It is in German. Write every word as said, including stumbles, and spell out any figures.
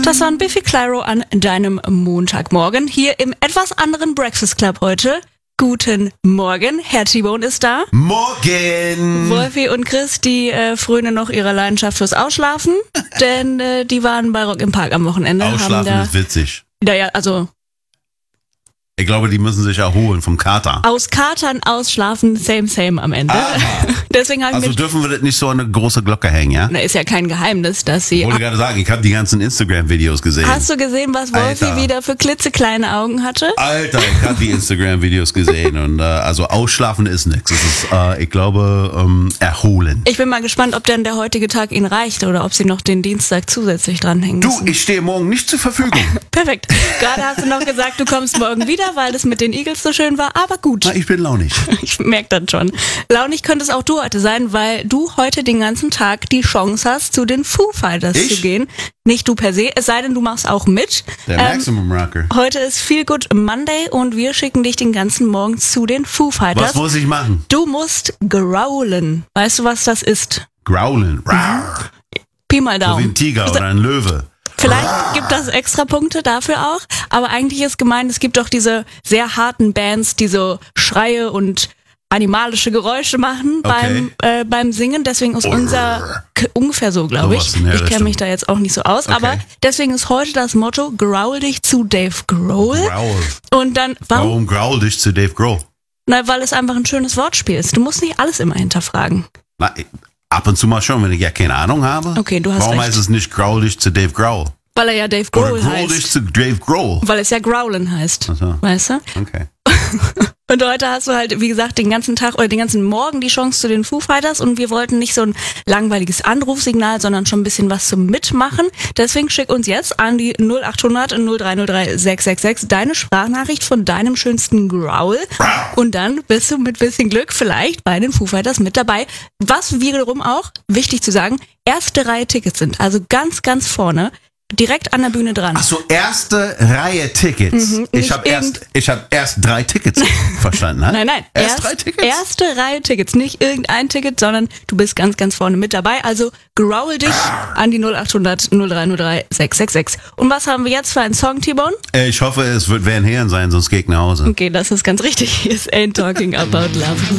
Das war ein Biffy Clyro an deinem Montagmorgen hier im etwas anderen Breakfast Club heute. Guten Morgen, Herr T-Bone ist da. Morgen! Wolfi und Chris, die äh, frönen noch ihrer Leidenschaft fürs Ausschlafen, denn äh, die waren bei Rock im Park am Wochenende. Ausschlafen haben da, ist witzig. Naja, also Ich glaube, die müssen sich erholen vom Kater. aus Katern ausschlafen, same, same am Ende. Aha. Deswegen habe ich Also mich... dürfen wir das nicht so an eine große Glocke hängen, ja? Na, ist ja kein Geheimnis, dass sie... Ich wollte gerade sagen, ich habe die ganzen Instagram-Videos gesehen. Hast du gesehen, was Wolfi Alter. wieder für klitzekleine Augen hatte? Alter, ich habe die Instagram-Videos gesehen und äh, also ausschlafen ist nichts. Es ist, äh, ich glaube, ähm, erholen. Ich bin mal gespannt, ob denn der heutige Tag Ihnen reicht oder ob Sie noch den Dienstag zusätzlich dranhängen Du, müssen. ich stehe morgen nicht zur Verfügung. Perfekt. Gerade hast du noch gesagt, du kommst morgen wieder, weil das mit den Eagles so schön war, aber gut. Na, ich bin launig. Ich merke das schon. Launig könnte es auch du heute sein, weil du heute den ganzen Tag die Chance hast, zu den Foo Fighters Ich? zu gehen. Nicht du per se, es sei denn, du machst auch mit. Der Maximum Rocker. Heute ist Feel Good Monday und wir schicken dich den ganzen Morgen zu den Foo Fighters. Was muss ich machen? Du musst growlen. Weißt du, was das ist? Growlen. Rawr. Pi mal So wie Daumen. ein Tiger oder ein Löwe. Vielleicht gibt das extra Punkte dafür auch, aber eigentlich ist gemeint, es gibt doch diese sehr harten Bands, die so Schreie und animalische Geräusche machen Okay. beim äh, beim Singen. Deswegen ist unser K ungefähr so, glaube Sowas ich. in der Ich kenne Richtung. mich da jetzt auch nicht so aus, Okay. aber deswegen ist heute das Motto: Growl dich zu Dave Grohl. Growl. Und dann warum? Warum growl dich zu Dave Grohl? Na, weil es einfach ein schönes Wortspiel ist. Du musst nicht alles immer hinterfragen. Na, ich- ab und zu mal schon, wenn ich ja keine Ahnung habe. Okay, du hast Warum recht. heißt es nicht growl dich zu Dave Grohl? Weil er ja Dave Oder Grohl growl dich heißt. zu Dave Grohl? Weil es ja Growlen heißt. Ach so. Weißt du? Okay. Und heute hast du halt, wie gesagt, den ganzen Tag oder den ganzen Morgen die Chance zu den Foo Fighters und wir wollten nicht so ein langweiliges Anrufsignal, sondern schon ein bisschen was zum Mitmachen. Deswegen schick uns jetzt an die null acht hundert null drei null drei sechs sechs sechs deine Sprachnachricht von deinem schönsten Growl und dann bist du mit bisschen Glück vielleicht bei den Foo Fighters mit dabei. Was wiederum auch, wichtig zu sagen, erste Reihe Tickets sind, also ganz, ganz vorne, direkt an der Bühne dran. Ach so, erste Reihe Tickets. Mhm, ich nicht habe erst, ich habe erst drei Tickets verstanden. Halt? Nein, nein. Erst, Erst, drei Tickets. Erste Reihe Tickets. Nicht irgendein Ticket, sondern du bist ganz, ganz vorne mit dabei. Also growl dich an die null acht hundert null drei null drei sechs sechs sechs. Und was haben wir jetzt für einen Song, T-Bone? Äh, ich hoffe, es wird Van Halen sein, sonst gehe ich nach Hause. Okay, das ist ganz richtig. Hier ist Ain't Talking About Love.